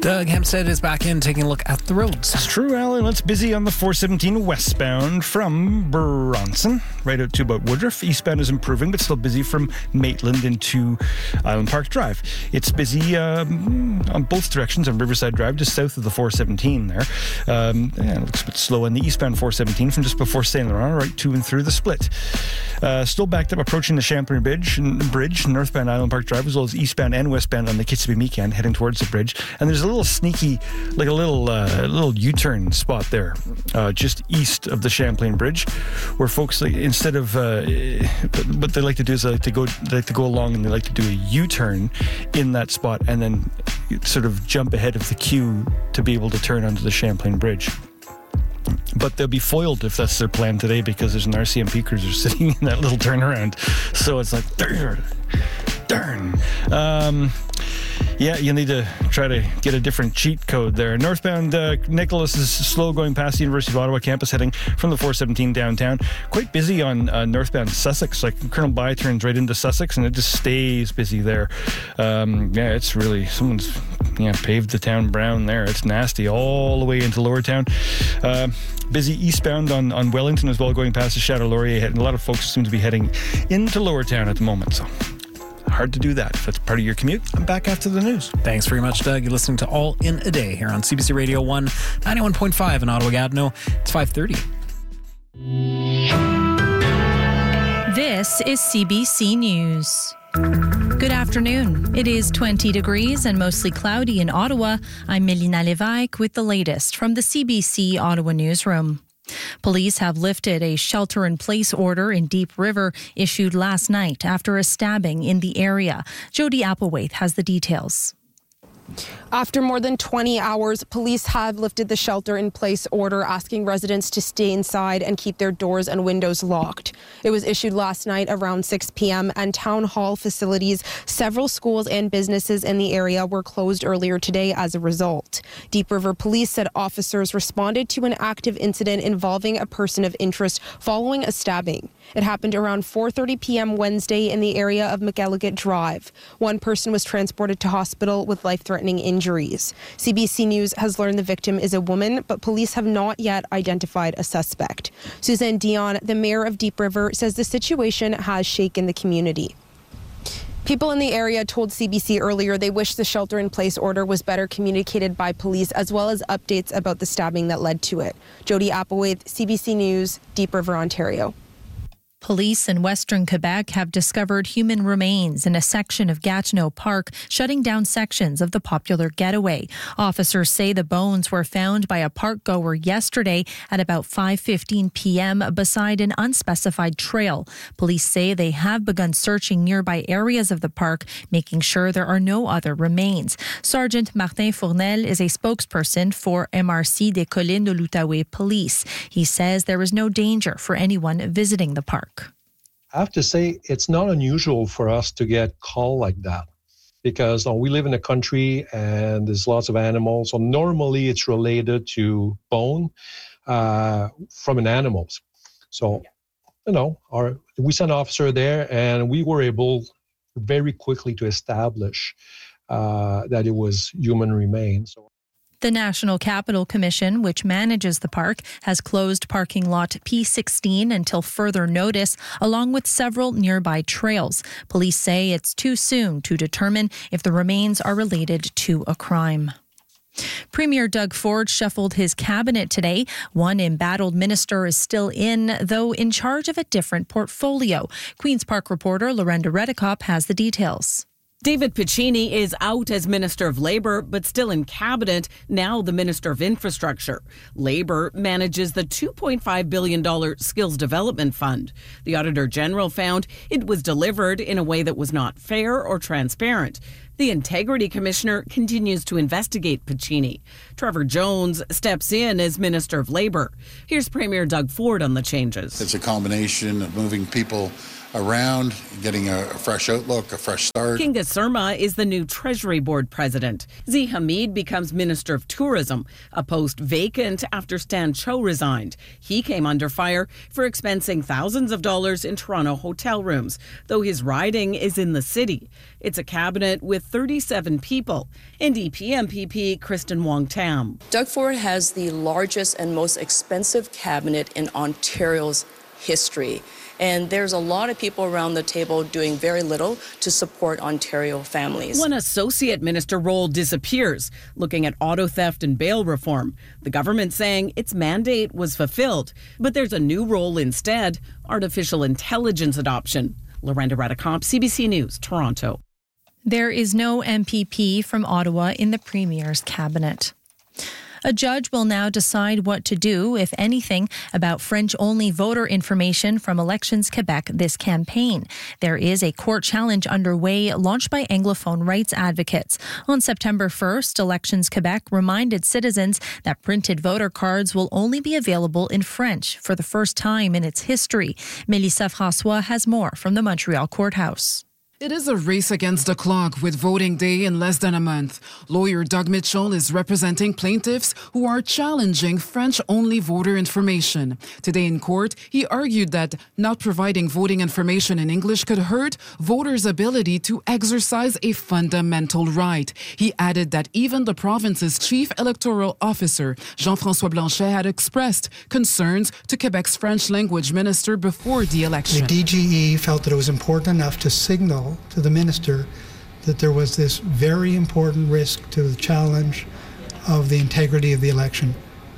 Doug Hempstead is back in taking a look at the roads. It's true, Alan. It's busy on the 417 westbound from Bronson, right out to about Woodruff. Eastbound is improving, but still busy from Maitland into Island Park Drive. It's busy on both directions on Riverside Drive, just south of the 417 there. It looks a bit slow on the eastbound 417 from just before Saint Laurent, right to and through the split. Still backed up approaching the Champlain Bridge, northbound Island Park Drive, as well as eastbound and westbound on the Kitsibe-Meekan, heading towards the bridge. And there's a little sneaky, like a little U-turn spot there, just east of the Champlain Bridge, where folks, like, instead of what they like to do is they like to go along and they like to do a U-turn in that spot and then sort of jump ahead of the queue to be able to turn onto the Champlain Bridge. But they'll be foiled if that's their plan today, because there's an RCMP cruiser sitting in that little turnaround. So it's like, darn. Yeah, you need to try to get a different cheat code there. Northbound Nicholas is slow going past the University of Ottawa campus, heading from the 417 downtown. Quite busy on northbound Sussex. Like Colonel By turns right into Sussex, and it just stays busy there. It's really, someone's paved the town brown there. It's nasty all the way into Lower Town. Busy eastbound on Wellington as well, going past the Chateau Laurier. And a lot of folks seem to be heading into Lower Town at the moment, so hard to do that. If that's part of your commute, I'm back after the news. Thanks very much, Doug. You're listening to All in a Day here on CBC Radio 1, 91.5 in Ottawa-Gatineau. It's 5:30. This is CBC News. Good afternoon. It is 20 degrees and mostly cloudy in Ottawa. I'm Melina Lévesque with the latest from the CBC Ottawa newsroom. Police have lifted a shelter-in-place order in Deep River issued last night after a stabbing in the area. Jody Applewhite has the details. After more than 20 hours, police have lifted the shelter-in-place order, asking residents to stay inside and keep their doors and windows locked. It was issued last night around 6 p.m. and town hall facilities, several schools and businesses in the area were closed earlier today as a result. Deep River Police said officers responded to an active incident involving a person of interest following a stabbing. It happened around 4:30 p.m. Wednesday in the area of McElligott Drive. One person was transported to hospital with life-threatening injuries. CBC News has learned the victim is a woman, but police have not yet identified a suspect. Suzanne Dion, the mayor of Deep River, says the situation has shaken the community. People in the area told CBC earlier they wish the shelter-in-place order was better communicated by police, as well as updates about the stabbing that led to it. Jody Applewhite, CBC News, Deep River, Ontario. Police in Western Quebec have discovered human remains in a section of Gatineau Park, shutting down sections of the popular getaway. Officers say the bones were found by a park goer yesterday at about 5:15 p.m. beside an unspecified trail. Police say they have begun searching nearby areas of the park, making sure there are no other remains. Sergeant Martin Fournel is a spokesperson for MRC des Collines de l'Outaouais Police. He says there is no danger for anyone visiting the park. I have to say, it's not unusual for us to get called like that because we live in a country and there's lots of animals. So normally it's related to bone from an animal. So, we sent an officer there and we were able very quickly to establish that it was human remains. The National Capital Commission, which manages the park, has closed parking lot P16 until further notice, along with several nearby trails. Police say it's too soon to determine if the remains are related to a crime. Premier Doug Ford shuffled his cabinet today. One embattled minister is still in, though in charge of a different portfolio. Queen's Park reporter Lorenda Redekop has the details. David Piccini is out as Minister of Labour, but still in Cabinet, now the Minister of Infrastructure. Labour manages the $2.5 billion Skills Development Fund. The Auditor General found it was delivered in a way that was not fair or transparent. The Integrity Commissioner continues to investigate Piccini. Trevor Jones steps in as Minister of Labour. Here's Premier Doug Ford on the changes. It's a combination of moving people around, getting a fresh outlook, a fresh start. Kinga Surma is the new Treasury Board president. Zee Hamid becomes Minister of Tourism, a post vacant after Stan Cho resigned. He came under fire for expensing thousands of dollars in Toronto hotel rooms, though his riding is in the city. It's a cabinet with 37 people. NDP MPP Kristen Wong-Tam. Doug Ford has the largest and most expensive cabinet in Ontario's history. And there's a lot of people around the table doing very little to support Ontario families. One associate minister role disappears, looking at auto theft and bail reform. The government saying its mandate was fulfilled. But there's a new role instead, artificial intelligence adoption. Lorenda Radicomp, CBC News, Toronto. There is no MPP from Ottawa in the Premier's cabinet. A judge will now decide what to do, if anything, about French-only voter information from Elections Quebec this campaign. There is a court challenge underway launched by Anglophone rights advocates. On September 1st, Elections Quebec reminded citizens that printed voter cards will only be available in French for the first time in its history. Mélissa François has more from the Montreal courthouse. It is a race against the clock with voting day in less than a month. Lawyer Doug Mitchell is representing plaintiffs who are challenging French-only voter information. Today in court, he argued that not providing voting information in English could hurt voters' ability to exercise a fundamental right. He added that even the province's chief electoral officer, Jean-François Blanchet, had expressed concerns to Quebec's French language minister before the election. The DGE felt that it was important enough to signal to the minister that there was this very important risk to the challenge of the integrity of the election.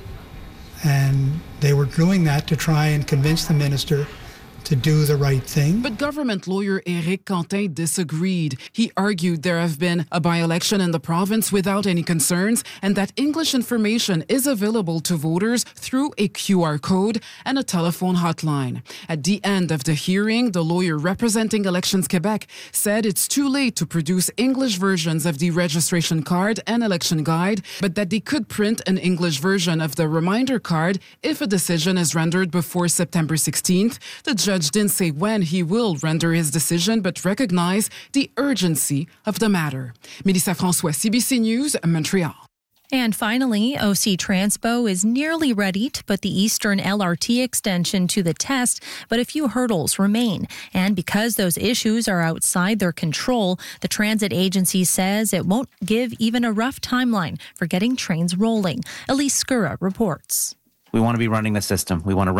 And they were doing that to try and convince the minister to do the right thing. But government lawyer Éric Quentin disagreed. He argued there have been a by-election in the province without any concerns and that English information is available to voters through a QR code and a telephone hotline. At the end of the hearing, the lawyer representing Elections Quebec said it's too late to produce English versions of the registration card and election guide, but that they could print an English version of the reminder card if a decision is rendered before September 16th. The judge didn't say when he will render his decision, but recognized the urgency of the matter. Mélissa François, CBC News, Montreal. And finally, OC Transpo is nearly ready to put the Eastern LRT extension to the test, but a few hurdles remain. And because those issues are outside their control, the transit agency says it won't give even a rough timeline for getting trains rolling. Elise Skura reports. We want to be running the system. We want to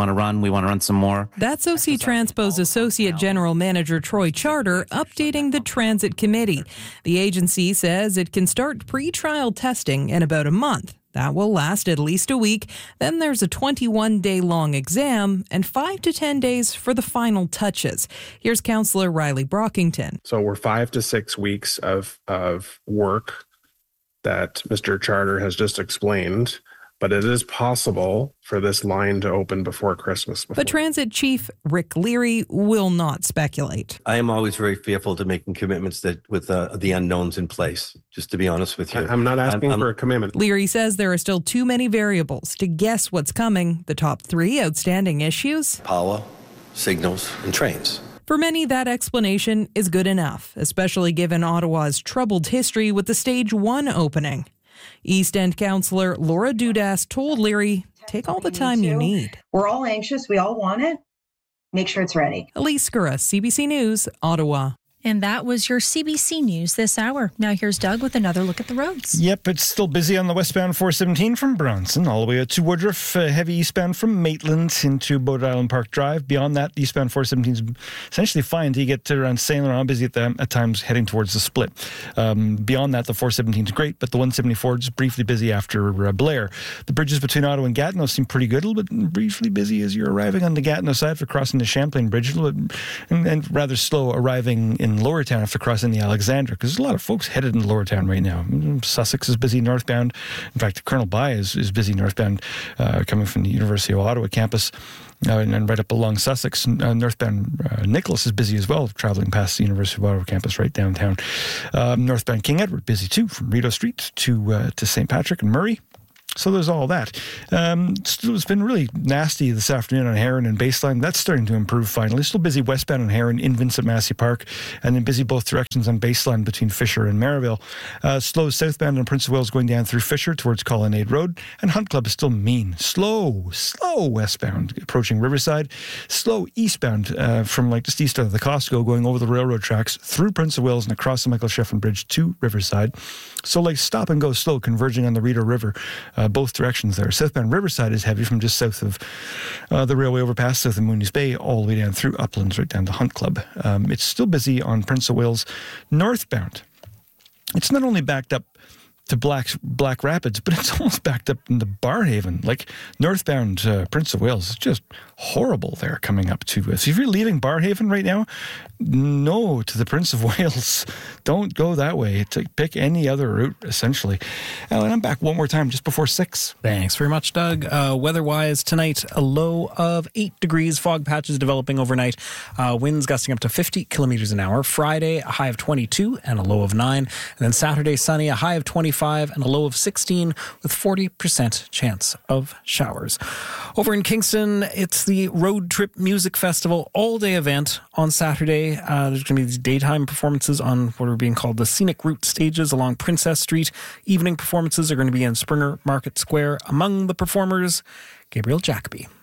run some more. That's OC Transpo's Associate General Manager Troy Charter updating the Transit Committee. The agency says it can start pre-trial testing in about a month. That will last at least a week. Then there's a 21-day-long exam and 5 to 10 days for the final touches. Here's Councillor Riley Brockington. So we're 5 to 6 weeks of work that Mr. Charter has just explained. But it is possible for this line to open before Christmas. But Transit Chief Rick Leary will not speculate. I am always very fearful to making commitments that with the unknowns in place, just to be honest with you. I'm not asking for a commitment. Leary says there are still too many variables to guess what's coming. The top 3 outstanding issues: power, signals, and trains. For many, that explanation is good enough, especially given Ottawa's troubled history with the Stage 1 opening. East End Councillor Laura Dudas told Leary, take all the time you need. We're all anxious. We all want it. Make sure it's ready. Elise Skura, CBC News, Ottawa. And that was your CBC News this hour. Now here's Doug with another look at the roads. Yep, it's still busy on the westbound 417 from Bronson all the way out to Woodruff. Heavy eastbound from Maitland into Boat Island Park Drive. Beyond that, eastbound 417 is essentially fine until you get to around Saint Laurent, busy at times heading towards the split. Beyond that, the 417 is great, but the 174 is briefly busy after Blair. The bridges between Ottawa and Gatineau seem pretty good, a little bit briefly busy as you're arriving on the Gatineau side for crossing the Champlain Bridge, and rather slow arriving in Lower Town after crossing the Alexandra, because there's a lot of folks headed into Lower Town right now. Sussex is busy northbound. In fact, Colonel By is busy northbound, coming from the University of Ottawa campus. And right up along Sussex, northbound Nicholas is busy as well, traveling past the University of Ottawa campus right downtown. Northbound King Edward, busy too, from Rideau Street to St. Patrick and Murray. So there's all that. It's been really nasty this afternoon on Heron and Baseline. That's starting to improve finally. Still busy westbound on Heron in Vincent Massey Park, and then busy both directions on Baseline between Fisher and Maryville. Slow southbound on Prince of Wales going down through Fisher towards Colonnade Road, and Hunt Club is still mean. Slow westbound approaching Riverside. Slow eastbound from like just east of the Costco going over the railroad tracks through Prince of Wales and across the Michael Sheffrin Bridge to Riverside. So like stop and go slow converging on the Rideau River, both directions there. Southbound Riverside is heavy from just south of the railway overpass, south of Mooney's Bay, all the way down through Uplands, right down to Hunt Club. It's still busy on Prince of Wales northbound. It's not only backed up to Black Rapids, but it's almost backed up into Barrhaven. Like northbound Prince of Wales is just horrible there coming up to us. If you're leaving Barrhaven right now, no to the Prince of Wales. Don't go that way. Pick any other route, essentially. And I'm back one more time just before 6. Thanks very much, Doug. Weather-wise, tonight, a low of 8 degrees. Fog patches developing overnight. Winds gusting up to 50 kilometers an hour. Friday, a high of 22 and a low of 9. And then Saturday, sunny, a high of 25 and a low of 16 with 40% chance of showers. Over in Kingston, it's the Road Trip Music Festival all-day event on Saturday. There's going to be these daytime performances on what are being called the Scenic Route stages along Princess Street. Evening performances are going to be in Springer Market Square. Among the performers, Gabriel Jacoby.